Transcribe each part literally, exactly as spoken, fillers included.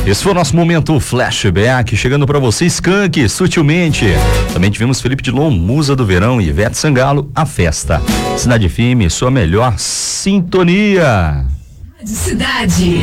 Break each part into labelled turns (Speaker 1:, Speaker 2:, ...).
Speaker 1: Esse foi o nosso momento flashback, chegando pra você, Skank, Sutilmente. Também tivemos Felipe Dilon, Musa do Verão, e Ivete Sangalo, A Festa. Cidade F M, sua melhor sintonia.
Speaker 2: Cidade.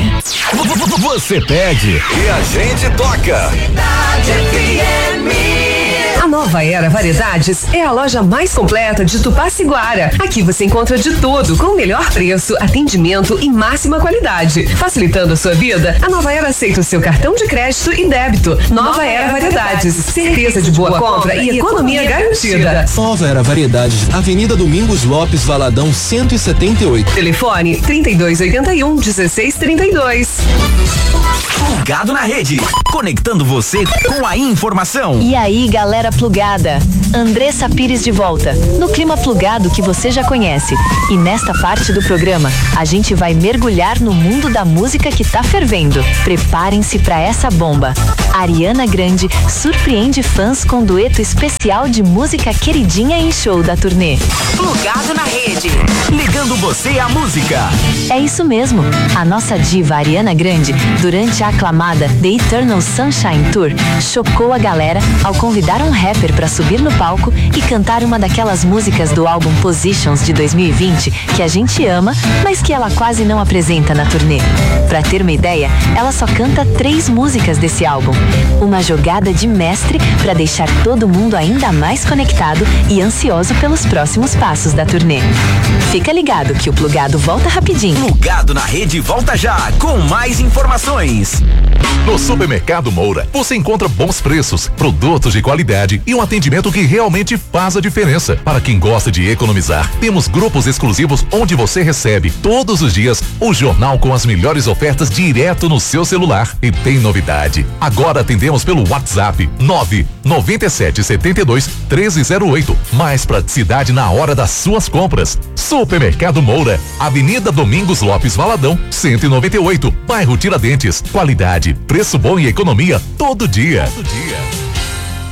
Speaker 3: Você pede e a gente toca.
Speaker 2: Cidade F M. A Nova Era Variedades é a loja mais completa de Tupaciguara. Aqui você encontra de tudo com o melhor preço, atendimento e máxima qualidade. Facilitando a sua vida, a Nova Era aceita o seu cartão de crédito e débito. Nova, Nova Era Variedades, certeza de boa compra e economia garantida.
Speaker 4: Nova Era Variedades, Avenida Domingos Lopes, Valadão cento e setenta e oito.
Speaker 2: Telefone trinta e dois oitenta e um, dezesseis trinta e dois.
Speaker 3: Plugado na rede, conectando você com a informação.
Speaker 5: E aí, galera plugada, Andressa Pires de volta, no clima plugado que você já conhece. E nesta parte do programa, a gente vai mergulhar no mundo da música que tá fervendo. Preparem-se pra essa bomba. Ariana Grande surpreende fãs com dueto especial de música queridinha em show da turnê.
Speaker 3: Plugado na rede, ligando você à música.
Speaker 5: É isso mesmo, a nossa diva Ariana Grande, durante a aclamada The Eternal Sunshine Tour, chocou a galera ao convidar um rapper pra subir no palco e cantar uma daquelas músicas do álbum Positions de dois mil e vinte que a gente ama, mas que ela quase não apresenta na turnê. Pra ter uma ideia, ela só canta três músicas desse álbum. Uma jogada de mestre pra deixar todo mundo ainda mais conectado e ansioso pelos próximos passos da turnê. Fica ligado que o Plugado volta rapidinho.
Speaker 3: Plugado na rede volta já com mais informações.
Speaker 6: No Supermercado Moura, você encontra bons preços, produtos de qualidade e um atendimento que realmente faz a diferença. Para quem gosta de economizar, temos grupos exclusivos onde você recebe todos os dias o jornal com as melhores ofertas direto no seu celular. E tem novidade. Agora atendemos pelo WhatsApp nove nove sete sete dois um três zero oito. Mais praticidade na hora das suas compras. Supermercado Moura, Avenida Domingos Lopes, Valadão, cento e noventa e oito, bairro Tiradentes. Qualidade, preço bom e economia todo dia. Todo dia.